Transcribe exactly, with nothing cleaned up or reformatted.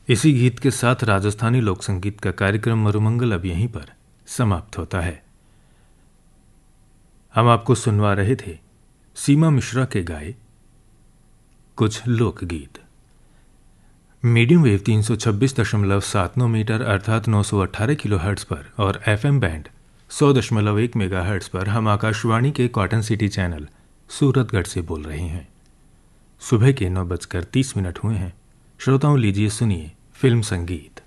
इसी गीत के साथ राजस्थानी लोक संगीत का कार्यक्रम मरुमंगल अब यहीं पर समाप्त होता है। हम आपको सुनवा रहे थे सीमा मिश्रा के गाए कुछ लोकगीत। मीडियम वेव तीन सौ छब्बीस दशमलव सात नौ मीटर अर्थात नौ सौ अट्ठारह किलो हर्ट्ज पर और एफएम बैंड सौ दशमलव एक मेगा हर्ट्ज पर हम आकाशवाणी के कॉटन सिटी चैनल सूरतगढ़ से बोल रहे हैं। सुबह के नौ बजकर तीस मिनट हुए हैं। श्रोताओं, लीजिए सुनिए फिल्म संगीत।